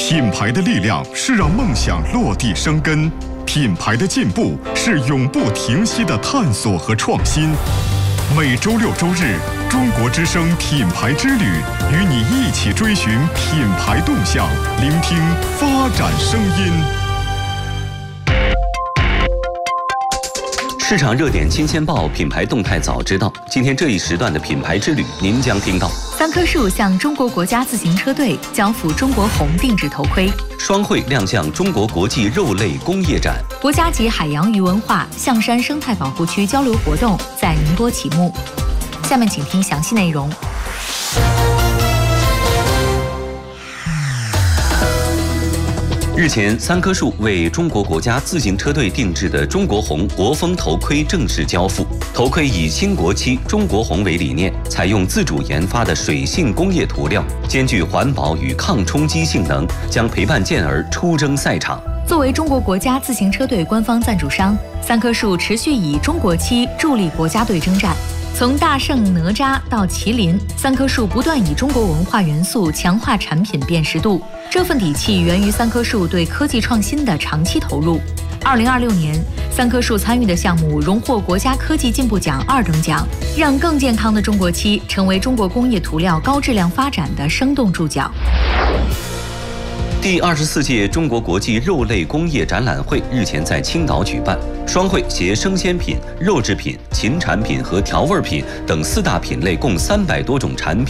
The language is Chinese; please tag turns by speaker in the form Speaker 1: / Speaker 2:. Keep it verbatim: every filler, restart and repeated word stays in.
Speaker 1: 品牌的力量是让梦想落地生根，品牌的进步是永不停息的探索和创新。每周六周日，中国之声品牌之旅，与你一起追寻品牌动向，聆听发展声音。
Speaker 2: 市场热点新鲜报，品牌动态早知道。今天这一时段的品牌之旅，您将听到：
Speaker 3: 三棵树向中国国家自行车队交付中国红定制头盔；
Speaker 2: 双汇亮相中国国际肉类工业展；
Speaker 3: 国家级海洋鱼文化象山生态保护区交流活动在宁波启幕。下面请听详细内容。
Speaker 2: 日前，三棵树为中国国家自行车队定制的中国红国风头盔正式交付。头盔以新国漆中国红为理念，采用自主研发的水性工业涂料，兼具环保与抗冲击性能，将陪伴健儿出征赛场。
Speaker 3: 作为中国国家自行车队官方赞助商，三棵树持续以中国漆助力国家队征战。从大圣哪吒到麒麟，三棵树不断以中国文化元素强化产品辨识度。这份底气源于三棵树对科技创新的长期投入。二零二六年，三棵树参与的项目荣获国家科技进步奖二等奖，让更健康的中国漆成为中国工业涂料高质量发展的生动注脚。
Speaker 2: 第二十四届中国国际肉类工业展览会日前在青岛举办，双汇携生鲜品、肉制品、禽产品和调味品等四大品类共三百多种产品